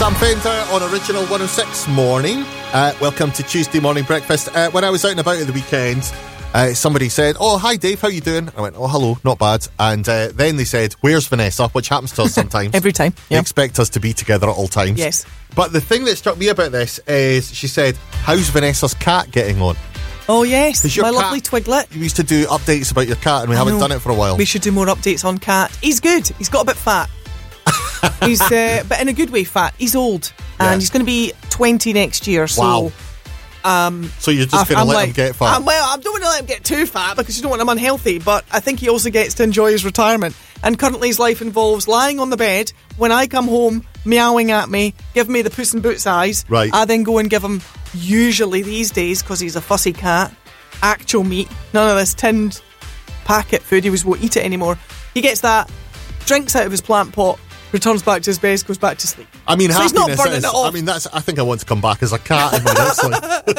Sam Fender on Original 106 morning. Welcome to Tuesday morning breakfast. When I was out and about at the weekend, somebody said, "Oh, hi Dave, how you doing?" I went, "Oh, hello, not bad." And then they said, "Where's Vanessa?" Which happens to us sometimes. Every time. They Yeah. expect us to be together at all times. Yes. But the thing that struck me about this is she said, "How's Vanessa's cat getting on?" Oh, yes. 'Cause your My cat- lovely Twiglet. You used to do updates about your cat and we haven't know. done it for a while. We should do more updates on Cat. He's good. He's got a bit fat. He's, but in a good way fat. He's old. Yeah. And he's going to be 20 next year. So, Wow. So you're just going to let him get fat? I don't want to let him get too fat because you don't want him unhealthy, but I think he also gets to enjoy his retirement. And currently his life involves lying on the bed when I come home, meowing at me, give me the Puss in Boots eyes. Right. I then go and give him, usually these days, because he's a fussy cat, actual meat. None of this tinned packet food. He won't eat it anymore. He gets that, drinks out of his plant pot, returns back to his base, goes back to sleep. I mean, So he's not happiness burning is, it off. I mean, I think I want to come back as a cat in my next life.